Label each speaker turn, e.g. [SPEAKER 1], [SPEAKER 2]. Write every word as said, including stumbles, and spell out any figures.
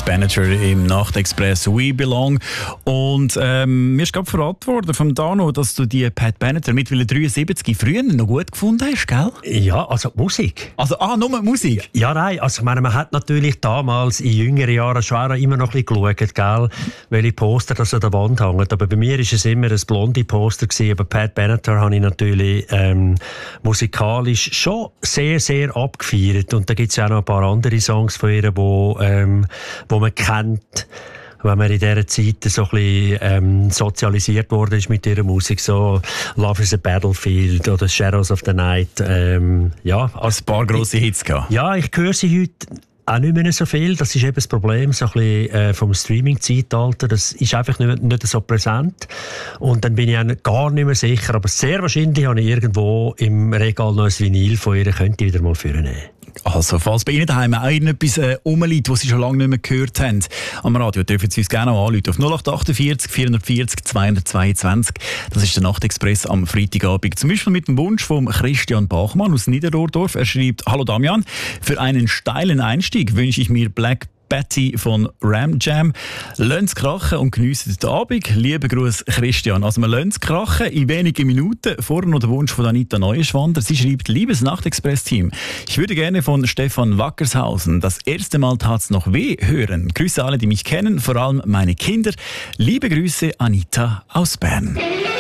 [SPEAKER 1] Benatar im Nachtexpress «We Belong». Und ähm, mir ist gerade verraten worden vom Dano, dass du die Pat Benatar mittlerweile dreiundsiebzig früher noch gut gefunden hast, gell?
[SPEAKER 2] Ja, also die Musik.
[SPEAKER 1] Also, ah, nur Musik?
[SPEAKER 2] Ja, nein, also ich meine, man hat natürlich damals in jüngeren Jahren schon auch immer noch ein bisschen geschaut, gell, welche Poster das an der Wand hängen. Aber bei mir war es immer ein blonde Poster gewesen. Aber Pat Benatar habe ich natürlich ähm, musikalisch schon sehr, sehr abgefeiert. Und da gibt es ja auch noch ein paar andere Songs von ihr, wo, ähm, wo man kennt, wenn man in dieser Zeit so ein bisschen ähm, sozialisiert worden ist mit ihrer Musik, so «Love is a Battlefield» oder «Shadows of the Night». Ähm, ja,
[SPEAKER 1] also ein paar grosse Hits gehabt.
[SPEAKER 2] Ja, ich höre sie heute auch nicht mehr so viel. Das ist eben das Problem so ein bisschen, äh, vom Streaming-Zeitalter. Das ist einfach nicht, nicht so präsent. Und dann bin ich auch gar nicht mehr sicher. Aber sehr wahrscheinlich habe ich irgendwo im Regal noch ein Vinyl von ihr, könnte ich wieder mal vornehmen.
[SPEAKER 1] Also, falls bei Ihnen daheim auch irgendetwas äh, rumliegt, was Sie schon lange nicht mehr gehört haben, am Radio, dürfen Sie uns gerne auch anrufen auf null acht achtundvierzig vierhundertvierzig zweihundertzweiundzwanzig. Das ist der Nachtexpress am Freitagabend. Zum Beispiel mit dem Wunsch von Christian Bachmann aus Niederrohdorf. Er schreibt: Hallo Damian, für einen steilen Einstieg wünsche ich mir Black Betty von Ram Jam. Lasst krachen und geniessen den Abend. Lieber Gruß, Christian. Also wir lassen krachen in wenigen Minuten. Vorher noch der Wunsch von Anita Neuenschwander. Sie schreibt: Liebes Nachtexpress-Team, ich würde gerne von Stefan Wackershausen «Das erste Mal tat's noch weh» hören. Grüße alle, die mich kennen, vor allem meine Kinder. Liebe Grüße, Anita aus Bern.